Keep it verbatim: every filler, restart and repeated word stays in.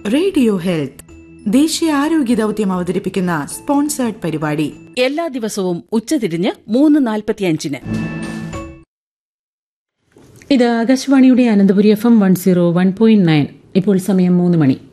Radio health ദേശീയ ആരോഗ്യ ദൗത്യം അവതരിപ്പിക്കുന്ന സ്പോൺസേർഡ് പരിപാടി എല്ലാ ദിവസവും ഉച്ചതിരിഞ്ഞ് മൂന്ന് നാൽപ്പത്തിയഞ്ചിന്. ഇത് ആകാശവാണിയുടെ Ananthapuri F M one zero one point nine. ഇപ്പോൾ സമയം മൂന്ന് മണി.